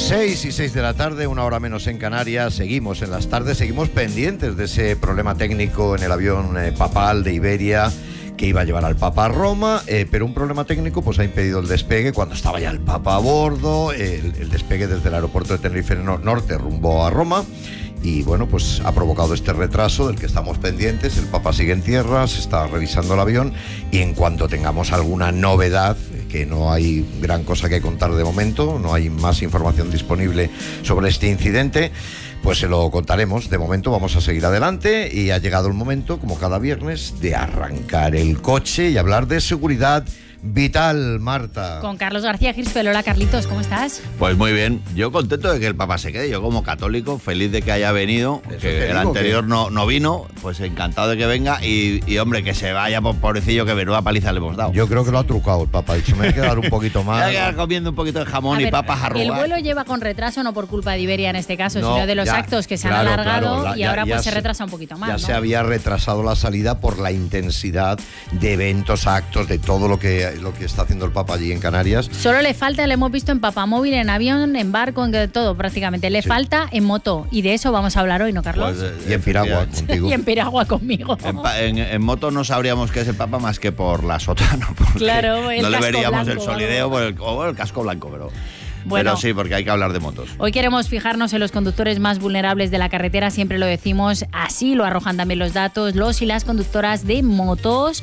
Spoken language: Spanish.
6:06 de la tarde, una hora menos en Canarias. Seguimos en las tardes, seguimos pendientes de ese problema técnico en el avión papal de Iberia que iba a llevar al Papa a Roma, pero un problema técnico pues ha impedido el despegue cuando estaba ya el Papa a bordo, el despegue desde el aeropuerto de Tenerife Norte rumbo a Roma. Y bueno, pues ha provocado este retraso del que estamos pendientes. El Papa sigue en tierra, se está revisando el avión y en cuanto tengamos alguna novedad, que no hay gran cosa que contar de momento, no hay más información disponible sobre este incidente, pues se lo contaremos. De momento vamos a seguir adelante y ha llegado el momento, como cada viernes, de arrancar el coche y hablar de seguridad vital, Marta. Con Carlos García Girsfeld. Hola, Carlitos, ¿cómo estás? Pues muy bien, yo contento de que el Papa se quede, yo como católico, feliz de que haya venido, que el anterior no vino, pues encantado de que venga y hombre, que se vaya por pobrecillo, que menuda paliza le hemos dado. Yo creo que lo ha trucado el Papa, ha dicho, me voy a quedar un poquito más. Me voy a quedar comiendo un poquito de jamón y papas arrugadas. El vuelo lleva con retraso, no por culpa de Iberia en este caso, No, sino de los ya, actos que se claro, han alargado claro, y ahora pues se retrasa un poquito más, Ya ¿no? se había retrasado la salida por la intensidad de eventos, actos, de todo lo que está haciendo el Papa allí en Canarias. Solo le falta, le hemos visto en papamóvil, en avión, en barco, en todo prácticamente. Le falta en moto y de eso vamos a hablar hoy, ¿no, Carlos? Pues, y en piragua contigo. Y en piragua conmigo. En moto no sabríamos qué es el Papa más que por la sotana, porque claro, el no le casco veríamos blanco, el solideo o el casco blanco, pero... Bueno, pero sí, porque hay que hablar de motos. Hoy queremos fijarnos en los conductores más vulnerables de la carretera, siempre lo decimos, así lo arrojan también los datos, los y las conductoras de motos.